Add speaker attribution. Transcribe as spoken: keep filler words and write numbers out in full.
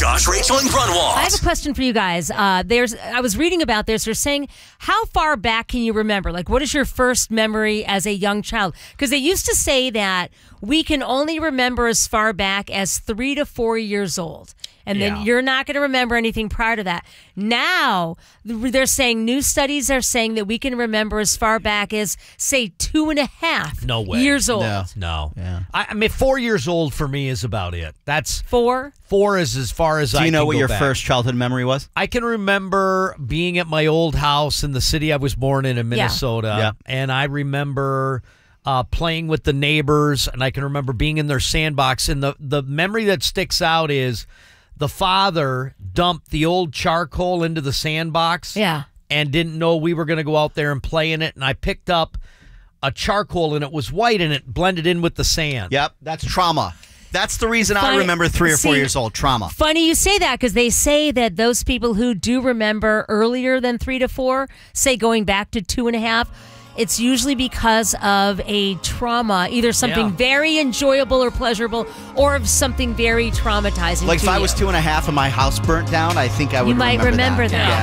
Speaker 1: Josh, Rachel, and Grunwald.
Speaker 2: I have a question for you guys. Uh, there's, I was reading about this. They're saying, how far back can you remember? Like, what is your first memory as a young child? Because they used to say that we can only remember as far back as three to four years old. And then
Speaker 3: Yeah.
Speaker 2: you're not going to remember anything prior to that. Now, they're saying, new studies are saying that we can remember as far back as, say, two and a half
Speaker 3: No way.
Speaker 2: years old.
Speaker 4: No.
Speaker 3: No.
Speaker 4: Yeah.
Speaker 3: I, I mean, four years old for me is about it. That's
Speaker 2: Four?
Speaker 3: four is as far as I
Speaker 4: Do you
Speaker 3: can
Speaker 4: know what
Speaker 3: go
Speaker 4: your
Speaker 3: back.
Speaker 4: first childhood memory was?
Speaker 3: I can remember being at my old house in the city I was born in, in Minnesota.
Speaker 4: Yeah.
Speaker 3: And I remember uh, playing with the neighbors, and I can remember being in their sandbox. And the, the memory that sticks out is the father dumped the old charcoal into the sandbox.
Speaker 2: Yeah.
Speaker 3: And didn't know we were going to go out there and play in it. And I picked up a charcoal, and it was white, and it blended in with the sand.
Speaker 4: Yep, that's trauma. That's the reason I
Speaker 2: Funny-
Speaker 4: remember three or four
Speaker 2: see,
Speaker 4: years old. Trauma.
Speaker 2: Funny you say that, because they say that those people who do remember earlier than three to four, say going back to two and a half, it's usually because of a trauma, either something
Speaker 3: Yeah.
Speaker 2: very enjoyable or pleasurable, or of something very traumatizing.
Speaker 4: Like
Speaker 2: to
Speaker 4: if I
Speaker 2: you.
Speaker 4: was two and a half and my house burnt down, I think I would
Speaker 2: You might
Speaker 4: remember
Speaker 2: remember that.
Speaker 4: Yeah.